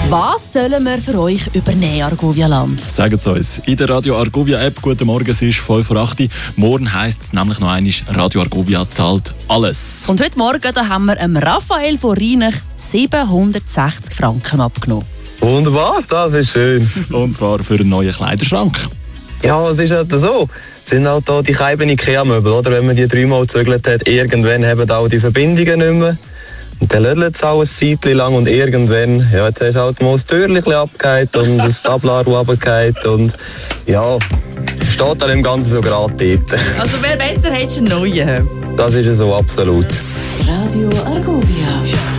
Was sollen wir für euch übernehmen, Argovia Land? Sagen Sie uns. In der Radio Argovia App, guten Morgen, es ist 5:08 Uhr. Morgen heisst es nämlich noch einmal, Radio Argovia zahlt alles. Und heute Morgen da haben wir Raphael von Rheinach 760 Franken abgenommen. Wunderbar, das ist schön. Und zwar für einen neuen Kleiderschrank. Ja, es ist halt so. Es sind halt da die kleinen IKEA-Möbel, oder? Wenn man die 3-mal gezügelt hat, irgendwann haben auch die Verbindungen nicht mehr. Und dann lödelt es auch ein Zeitchen lang und irgendwann, ja, jetzt hast du halt mal das Türchen abgehakt und das Tablaru abgehakt und ja, steht dann im Ganzen so gerade dort. Also wer besser, hättest du einen neuen. Das ist so, absolut. Radio Argovia.